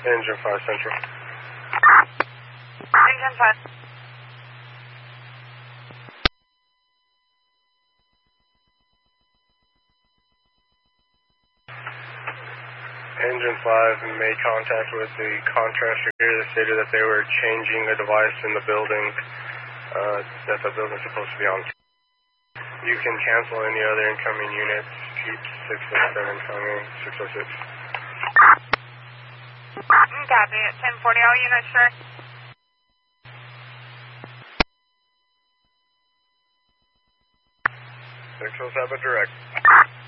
Engine 5 Central. Engine 5. Engine 5 made contact with the contractor here that stated that they were changing a device in the building that the building's supposed to be on. You can cancel any other incoming units. Keep 607 coming, 606. Copy it. 1040, all units, sir. 607 direct.